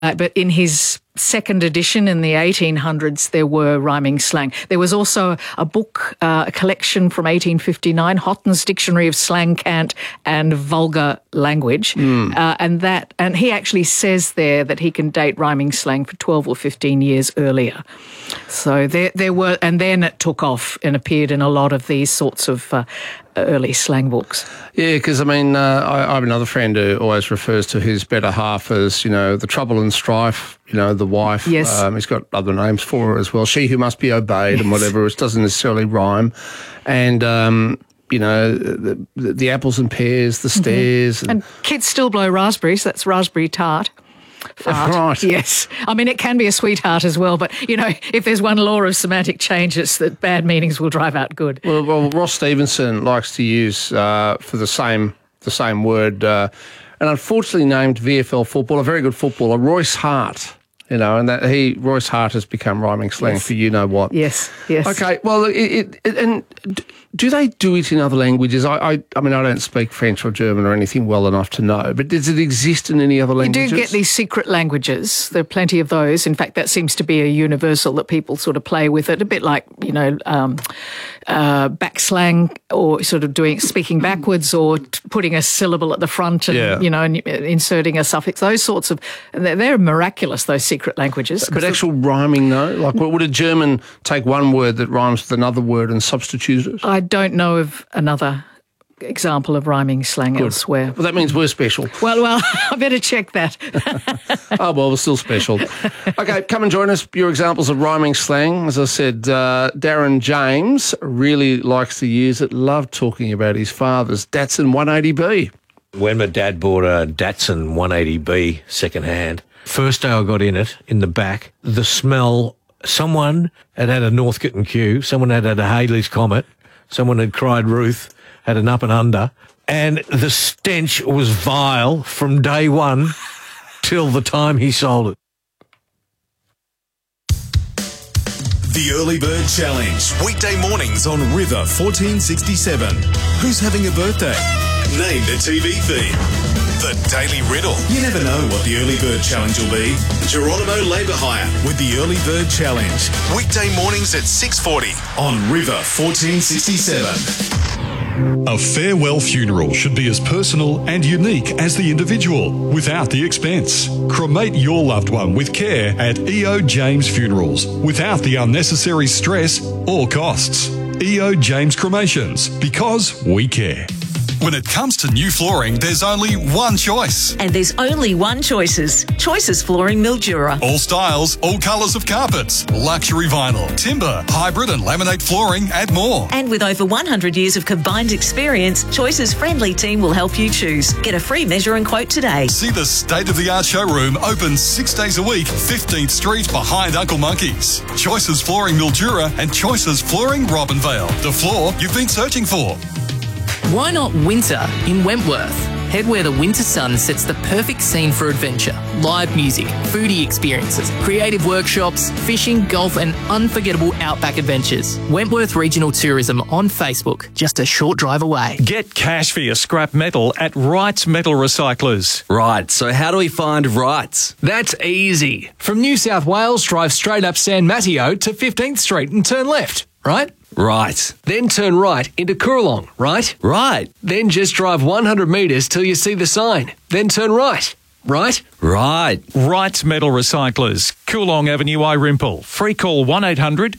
But in his second edition in the 1800s, there were rhyming slang. There was also a book, a collection from 1859, Houghton's Dictionary of Slang, Cant and Vulgar Language. And he actually says there that he can date rhyming slang for 12 or 15 years earlier. So there were, and then it took off and appeared in a lot of these sorts of early slang books. Yeah, because I have another friend who always refers to his better half as, the trouble and strife, the wife. Yes. He's got other names for her as well. She who must be obeyed and whatever, which doesn't necessarily rhyme. And, the apples and pears, the stairs. And kids still blow raspberries. That's raspberry tart. Fart. Right. Yes. it can be a sweetheart as well, but, if there's one law of semantic change, it's that bad meanings will drive out good. Well, Ross Stevenson likes to use for the same word, and unfortunately named VFL footballer, a very good footballer, Royce Hart. And that Royce Hart has become rhyming slang for you know what. Yes. Okay. Well, and do they do it in other languages? I don't speak French or German or anything well enough to know, but does it exist in any other languages? You do get these secret languages. There are plenty of those. In fact, that seems to be a universal that people sort of play with it, a bit like, back slang or sort of speaking backwards or putting a syllable at the front and, and inserting a suffix. Those sorts of, they're miraculous, those secret languages. But actual rhyming, though? Like, would a German take one word that rhymes with another word and substitute it? I don't know of another example of rhyming slang elsewhere. Well, that means we're special. Well, I better check that. Oh, well, we're still special. Okay, come and join us. Your examples of rhyming slang. As I said, Darren James really likes to use it. Loved talking about his father's Datsun 180B. When my dad bought a Datsun 180B second-hand, first day I got in it, in the back, the smell, someone had had a Northcote and Q, someone had had a Haley's Comet, someone had cried Ruth, had an Up and Under, and the stench was vile from day one till the time he sold it. The Early Bird Challenge, weekday mornings on River 1467. Who's having a birthday? Name the TV theme. The Daily Riddle. You never know what the Early Bird Challenge will be. Geronimo Labour Hire with the Early Bird Challenge. Weekday mornings at 6:40 on River 1467. A farewell funeral should be as personal and unique as the individual, without the expense. Cremate your loved one with care at E.O. James Funerals, without the unnecessary stress or costs. E.O. James Cremations, because we care. When it comes to new flooring, there's only one choice. And there's only one Choices. Choices Flooring Mildura. All styles, all colours of carpets, luxury vinyl, timber, hybrid and laminate flooring and more. And with over 100 years of combined experience, Choices' friendly team will help you choose. Get a free measure and quote today. See the state-of-the-art showroom open 6 days a week, 15th Street behind Uncle Monkey's. Choices Flooring Mildura and Choices Flooring Robinvale. The floor you've been searching for. Why not winter in Wentworth? Head where the winter sun sets the perfect scene for adventure. Live music, foodie experiences, creative workshops, fishing, golf and unforgettable outback adventures. Wentworth Regional Tourism on Facebook, just a short drive away. Get cash for your scrap metal at Wrights Metal Recyclers. Right, so how do we find Wrights? That's easy. From New South Wales, drive straight up San Mateo to 15th Street and turn left, right? Right. Then turn right into Coorong, right? Right. Then just drive 100 metres till you see the sign. Then turn right, right? Right. Wrights Metal Recyclers, Coorong Avenue, Irimple. Free call 1800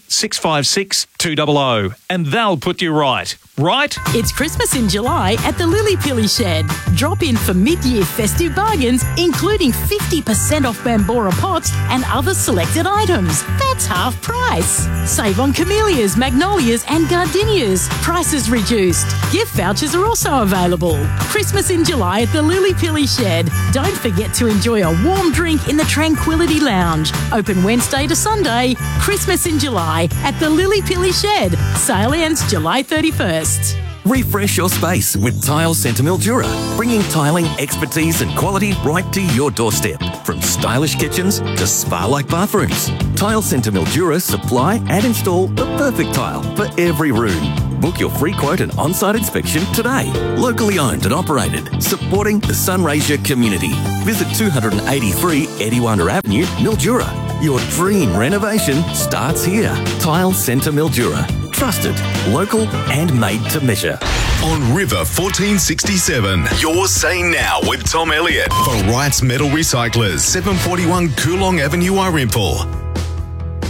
656 200 and they'll put you right. Right? It's Christmas in July at the Lily Pilly Shed. Drop in for mid-year festive bargains, including 50% off Bambora pots and other selected items. That's half price. Save on camellias, magnolias and gardenias. Prices reduced. Gift vouchers are also available. Christmas in July at the Lily Pilly Shed. Don't forget to enjoy a warm drink in the Tranquility Lounge. Open Wednesday to Sunday. Christmas in July at the Lily Pilly Shed. Sale ends July 31st. Refresh your space with Tile Centre Mildura, bringing tiling expertise and quality right to your doorstep. From stylish kitchens to spa-like bathrooms, Tile Centre Mildura supply and install the perfect tile for every room. Book your free quote and on-site inspection today. Locally owned and operated, supporting the Sunraysia community. Visit 283 Ediwanda Avenue, Mildura. Your dream renovation starts here. Tile Centre Mildura. Trusted, local and made to measure. On River 1467, you're saying now with Tom Elliott for Wright's Metal Recyclers, 741 Coolong Avenue, Irimple.